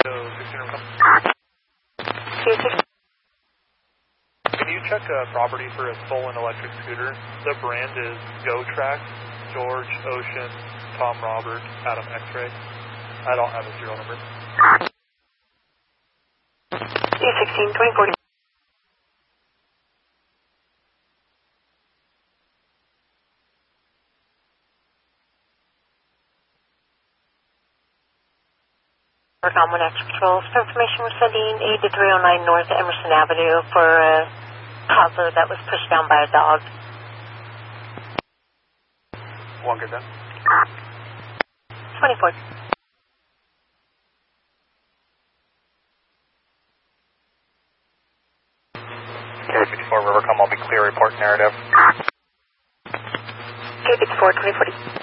Can you check a property for a stolen electric scooter? The brand is GoTrack, George, Ocean, Tom, Robert, Adam, X-Ray. I don't have a serial number. E16, 2040. One Extra Patrol. For information, we're sending 8309 North Emerson Avenue for a toddler that was pushed down by a dog. One good then. 24. K54 Rivercom, I'll be clear, report narrative. K54, 2040.